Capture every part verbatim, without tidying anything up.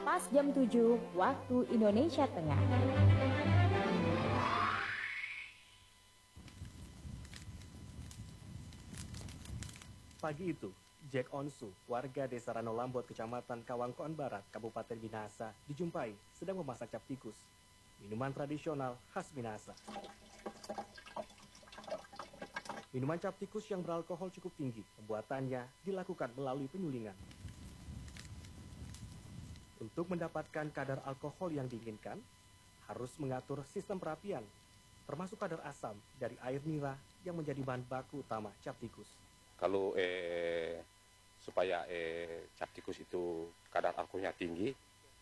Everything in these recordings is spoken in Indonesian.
pas jam tujuh waktu Indonesia Tengah. Pagi itu, Jack Onsu, warga desa Ranolambot, Kecamatan Kawangkoan Barat, Kabupaten Minahasa, dijumpai sedang memasak cap tikus, minuman tradisional khas Minahasa. Minuman cap tikus yang beralkohol cukup tinggi, pembuatannya dilakukan melalui penyulingan. Untuk mendapatkan kadar alkohol yang diinginkan, harus mengatur sistem perapian, termasuk kadar asam dari air nira yang menjadi bahan baku utama cap tikus. Kalau eh, supaya eh, cap tikus itu kadar alkoholnya tinggi,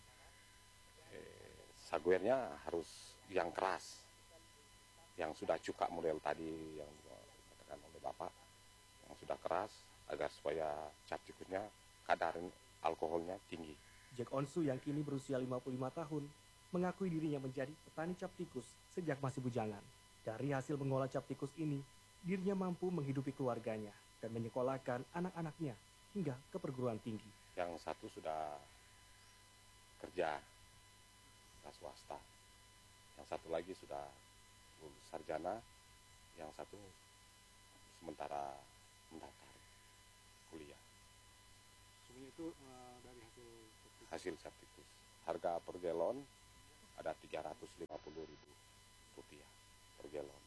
eh, saguernya harus yang keras, yang sudah cuka model tadi yang dikatakan oleh Bapak, yang sudah keras agar supaya cap tikusnya kadar alkoholnya tinggi. Jack Onsu yang kini berusia lima puluh lima tahun mengakui dirinya menjadi petani cap tikus sejak masih bujangan. Dari hasil mengolah cap tikus ini, dirinya mampu menghidupi keluarganya dan menyekolahkan anak-anaknya hingga ke perguruan tinggi. Yang satu sudah kerja ke swasta, yang satu lagi sudah lulus sarjana, yang satu sementara mendaftar kuliah. Semuanya itu uh, dari hasil hasil cap tikus. Harga per galon ada tiga ratus lima puluh ribu rupiah per galon.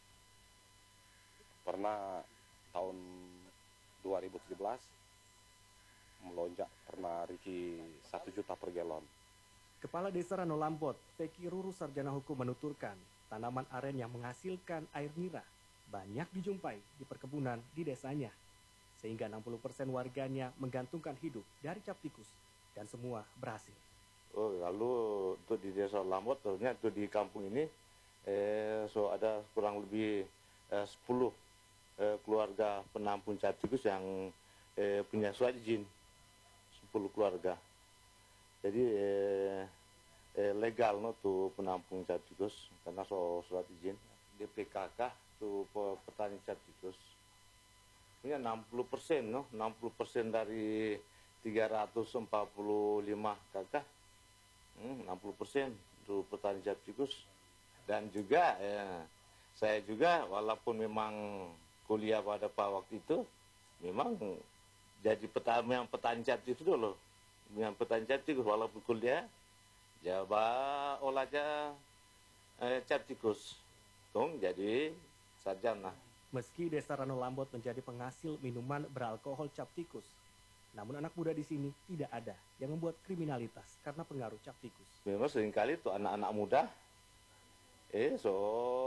Pernah tahun dua ribu tujuh belas melonjak, pernah Riki satu juta per galon. Kepala Desa Ranolambot, Teki Ruru Sarjana Hukum menuturkan, tanaman aren yang menghasilkan air nira banyak dijumpai di perkebunan di desanya, sehingga enam puluh persen warganya menggantungkan hidup dari cap tikus, dan semua berhasil. Oh, lalu untuk di Desa Lambot, terusnya itu di kampung ini, eh, so ada kurang lebih eh, sepuluh eh, keluarga penampung cap tikus yang eh, punya surat izin, sepuluh keluarga. Jadi eh, eh, legal no tuh penampung cap tikus karena so surat izin. D P K K tuh petani cap tikus punya enam puluh persen, no, enam puluh persen dari tiga ratus empat puluh lima kakak, hmm, enam puluh persen itu petani cap tikus. Dan juga ya, saya juga walaupun memang kuliah pada pak waktu itu, memang jadi petani yang petani cap tikus dulu, yang petani cap tikus walaupun kuliah, coba olah aja eh, cap tikus, dong jadi sarjana. Meski Desa Ranolambot menjadi penghasil minuman beralkohol cap tikus, namun anak muda di sini tidak ada yang membuat kriminalitas karena pengaruh cap tikus. Memang seringkali tuh anak-anak muda, eh so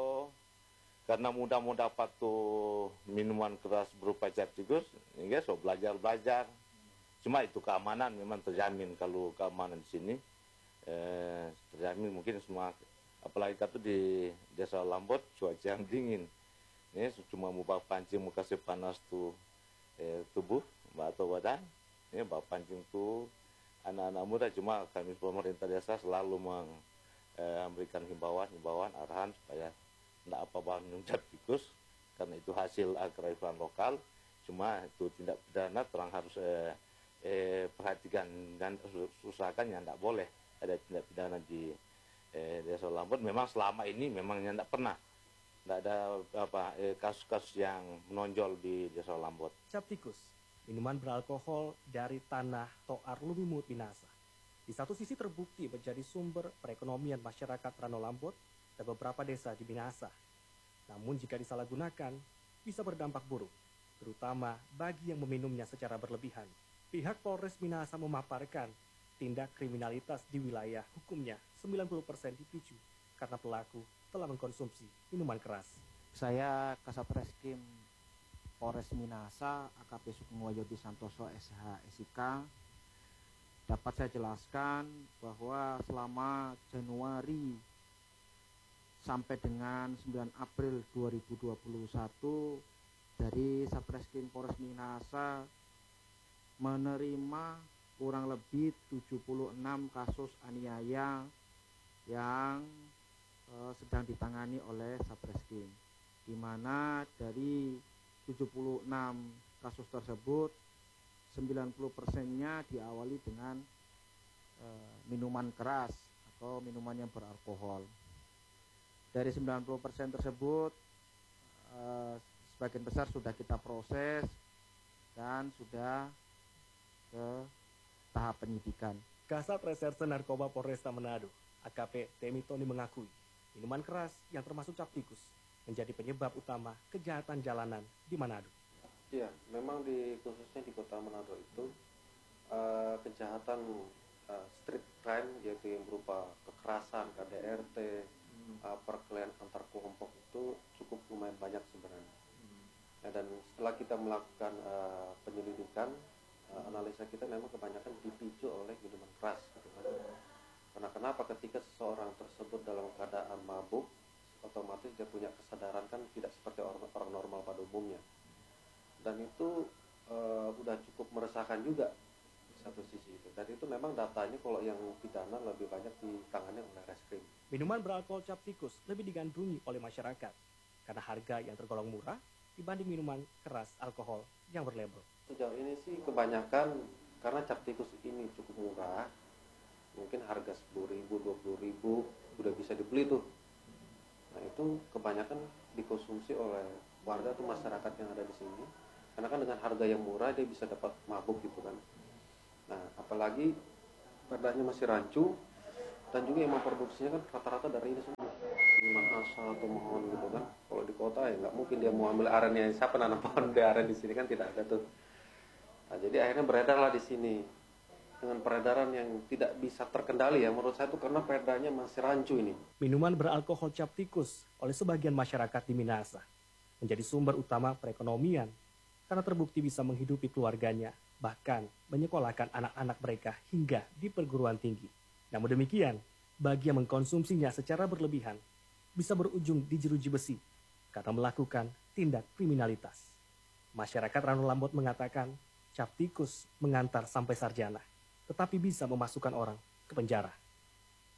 karena mudah mau dapat tuh minuman keras berupa cap tikus, ya so belajar-belajar. Cuma itu keamanan memang terjamin, kalau keamanan di sini eh, terjamin mungkin semua, apalagi kata di Desa Lambot cuaca yang dingin. Ini cuma mau bawa pancing mau kasih panas tuh eh, tubuh atau badan. Ini bawa pancing tuh anak-anak muda, cuma kami pemerintah desa selalu meng, eh, memberikan himbauan-himbauan arahan supaya tidak apa bahan minum cap tikus karena itu hasil kearifan lokal. Cuma itu tindak pidana terang harus eh, eh, perhatikan dan usahakan yang tidak boleh ada tindak pidana di eh, Desa Lambot. Memang selama ini memang tidak pernah, tidak ada apa kasus-kasus yang menonjol di Desa Lambot. Cap tikus, minuman beralkohol dari tanah Toar Lumimut Minahasa, di satu sisi terbukti menjadi sumber perekonomian masyarakat Ranolambot dan beberapa desa di Minahasa. Namun jika disalahgunakan, bisa berdampak buruk, terutama bagi yang meminumnya secara berlebihan. Pihak Polres Minahasa memaparkan tindak kriminalitas di wilayah hukumnya sembilan puluh persen dipicu karena pelaku telah mengkonsumsi minuman keras. Saya Kasat Reskrim Polres Minahasa, A K P Sugeng Wahyudi Santoso S H S I K, dapat saya jelaskan bahwa selama Januari sampai dengan sembilan April dua ribu dua puluh satu dari Satreskrim Polres Minahasa menerima kurang lebih tujuh puluh enam kasus aniaya yang eh, sedang ditangani oleh Satreskrim, di mana dari tujuh puluh enam kasus tersebut sembilan puluh persennya diawali dengan eh, minuman keras atau minuman yang beralkohol. Dari sembilan puluh persen tersebut, eh, sebagian besar sudah kita proses dan sudah ke tahap penyidikan. Kasat Reserse Narkoba Polresta Manado, A K P Temi Tony mengakui, minuman keras yang termasuk cap tikus menjadi penyebab utama kejahatan jalanan di Manado. Iya, memang di khususnya di kota Manado itu uh, kejahatan uh, street crime yaitu yang berupa kekerasan, K D R T, hmm. uh, perkelahian antar kelompok itu cukup lumayan banyak sebenarnya. Hmm. Ya, dan setelah kita melakukan uh, penyelidikan, uh, analisa kita memang kebanyakan dipicu oleh minuman keras. Gitu kan. Karena kenapa ketika seseorang tersebut dalam keadaan mabuk, otomatis dia punya kesadaran kan tidak seperti orang, orang normal pada umumnya. Dan itu uh, udah cukup meresahkan juga di satu sisi itu. Dan itu memang datanya kalau yang pidana lebih banyak ditangani oleh reskrim. Minuman beralkohol cap tikus lebih digandrungi oleh masyarakat karena harga yang tergolong murah dibanding minuman keras alkohol yang berlabel. Sejauh ini sih kebanyakan karena cap tikus ini cukup murah, mungkin harga sepuluh ribu, dua puluh ribu udah bisa dibeli tuh. Nah itu kebanyakan dikonsumsi oleh warga atau masyarakat yang ada di sini. Karena kan dengan harga yang murah dia bisa dapat mabuk gitu kan. Nah apalagi perdanya masih rancu dan juga yang memproduksinya kan rata-rata dari ini semua. Minuman asal atau mohon gitu kan. Kalau di kota ya nggak mungkin dia mau ambil arennya, siapa nanam pohon di aren di sini kan tidak ada tuh. Nah jadi akhirnya beredarlah di sini dengan peredaran yang tidak bisa terkendali ya menurut saya itu karena perdanya masih rancu ini. Minuman beralkohol cap tikus oleh sebagian masyarakat di Minahasa menjadi sumber utama perekonomian karena terbukti bisa menghidupi keluarganya, bahkan menyekolahkan anak-anak mereka hingga di perguruan tinggi. Namun demikian, bagi yang mengkonsumsinya secara berlebihan, bisa berujung di jeruji besi karena melakukan tindak kriminalitas. Masyarakat Rano Lambot mengatakan, cap tikus mengantar sampai sarjana, tetapi bisa memasukkan orang ke penjara.